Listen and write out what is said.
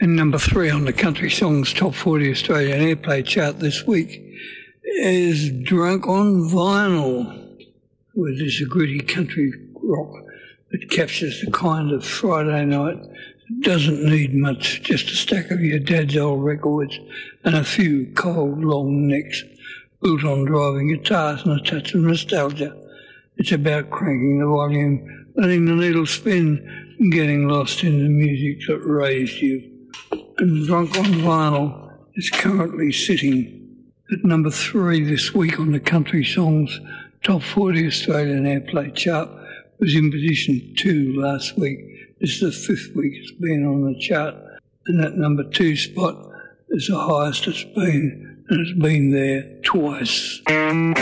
And number 3 on the Country Songs Top 40 Australian Airplay chart this week is Drunk on Vinyl, with this gritty country rock that captures the kind of Friday night that doesn't need much, just a stack of your dad's old records and a few cold, long necks built on driving guitars and a touch of nostalgia. It's about cranking the volume, letting the needle spin, and getting lost in the music that raised you. And Drunk on Vinyl is currently sitting at number 3 this week on the Country Songs Top 40 Australian Airplay chart. It was in position 2 last week. This is the 5th week it's been on the chart, and that number 2 spot is the highest it's been, and it's been there twice.